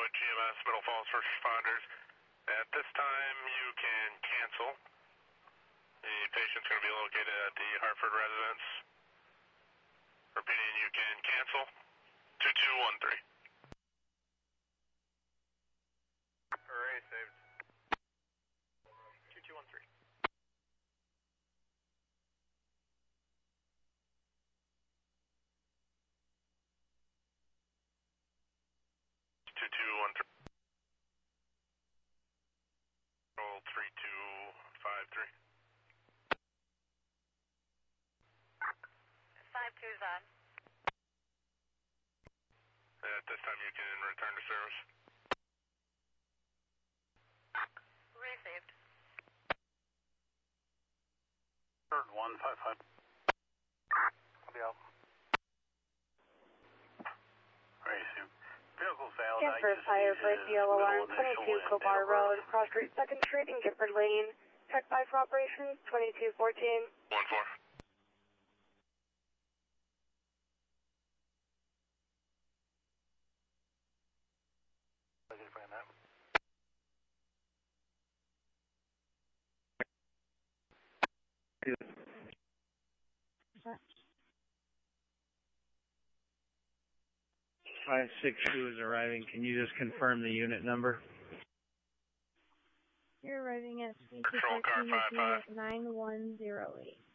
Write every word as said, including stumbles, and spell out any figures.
with G M S Middle Falls First Responders. At this time, you can cancel. The patient's going to be located at the Hartford residence. Repeating, you can cancel. two two one three. Array saved. two two one three. two two one three. Roll three two five three. five two's on. At this time, you can return to service. Received. Third one five five. I'll be out. Received. Vehicle failed. Denver Fire for C L alarm twenty-two Cobar Road, Cross Street, second Street in Gifford Lane. Check five for operations, twenty-two fourteen. one four. five six two is arriving. Can you just confirm the unit number? You're arriving at Patrol car five five. nine one zero eight.